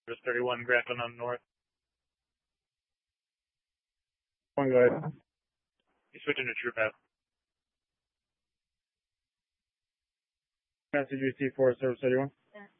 Service 31, Grafton on North. One, go ahead. He's switching to True Path. Message received for Service 31. Yeah.